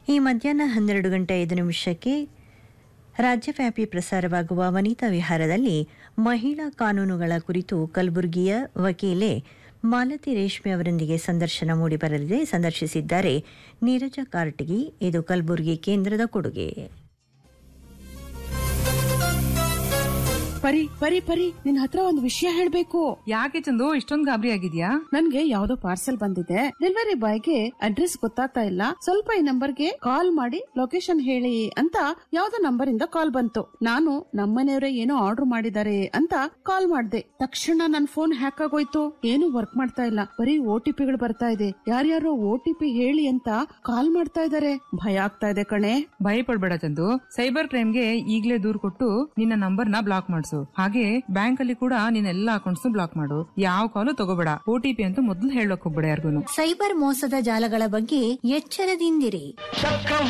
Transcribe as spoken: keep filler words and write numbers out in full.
ಈ ಮಧ್ಯಾಹ್ನ ಹನ್ನೆರಡು ಗಂಟೆ ಐದು ನಿಮಿಷಕ್ಕೆ ರಾಜ್ಯವ್ಯಾಪಿ ಪ್ರಸಾರವಾಗುವ ವನಿತಾ ವಿಹಾರದಲ್ಲಿ ಮಹಿಳಾ ಕಾನೂನುಗಳ ಕುರಿತು ಕಲಬುರಗಿಯ ವಕೀಲೆ ಮಾಲತಿ ರೇಷ್ಮೆ ಅವರೊಂದಿಗೆ ಸಂದರ್ಶನ ಮೂಡಿಬರಲಿದೆ. ಸಂದರ್ಶಿಸಿದ್ದಾರೆ ನೀರಜ ಕಾರ್ಟಗಿ. ಇದು ಕಲಬುರಗಿ ಕೇಂದ್ರದ ಕೊಡುಗೆ. ಪರಿ ಪರಿ ಪರಿ ನಿನ್ ಹತ್ರ ಒಂದು ವಿಷಯ ಹೇಳ್ಬೇಕು. ಯಾಕೆ ಚಂದು ಇಷ್ಟೊಂದು ಗಾಬರಿ ಆಗಿದ್ಯಾ? ನನ್ಗೆ ಯಾವ್ದೋ ಪಾರ್ಸೆಲ್ ಬಂದಿದೆ. ಡೆಲಿವರಿ ಬಾಯ್ಗೆ ಅಡ್ರೆಸ್ ಗೊತ್ತಾಗ್ತಾ ಇಲ್ಲ. ಸ್ವಲ್ಪ ಈ ನಂಬರ್ಗೆ ಕಾಲ್ ಮಾಡಿ ಲೊಕೇಶನ್ ಹೇಳಿ ಅಂತ ಯಾವ್ದೋ ನಂಬರ್ ಇಂದ ಕಾಲ್ ಬಂತು. ನಾನು ನಮ್ಮನೆಯವರೇ ಏನೋ ಆರ್ಡರ್ ಮಾಡಿದ್ದಾರೆ ಅಂತ ಕಾಲ್ ಮಾಡ್ದೆ. ತಕ್ಷಣ ನನ್ ಫೋನ್ ಹ್ಯಾಕ್ ಆಗೋಯ್ತು. ಏನು ವರ್ಕ್ ಮಾಡ್ತಾ ಇಲ್ಲ. ಬರೀ ಓ ಟಿ ಪಿಗಳು ಬರ್ತಾ ಇದೆ. ಯಾರ್ಯಾರೋ ಓ ಟಿ ಪಿ ಹೇಳಿ ಅಂತ ಕಾಲ್ ಮಾಡ್ತಾ ಇದಾರೆ. ಭಯ ಆಗ್ತಾ ಇದೆ ಕಣೆ. ಭಯ ಪಡ್ಬೇಡ ಚಂದು. ಸೈಬರ್ ಕ್ರೈಮ್ಗೆ ಈಗ್ಲೇ ದೂರ್ ಕೊಟ್ಟು ನಿನ್ನ ನಂಬರ್ ನ ಬ್ಲಾಕ್ ಮಾಡಿಸು. ಹಾಗೆ ಬ್ಯಾಂಕ್ ಅಲ್ಲಿ ಕೂಡ ನಿನ್ನ ಎಲ್ಲಾ ಅಕೌಂಟ್ಸ್ ಬ್ಲಾಕ್ ಮಾಡು. ಯಾವ ಕಾಲು ತಗೋಬೇಡ. ಓ ಟಿ ಪಿ ಅಂತ ಮೊದಲು ಹೇಳಕ್ ಹೋಗ್ಬೇಡ ಯಾರಿಗೂ. ಸೈಬರ್ ಮೋಸದ ಜಾಲಗಳ ಬಗ್ಗೆ ಎಚ್ಚರದಿಂದಿರಿ.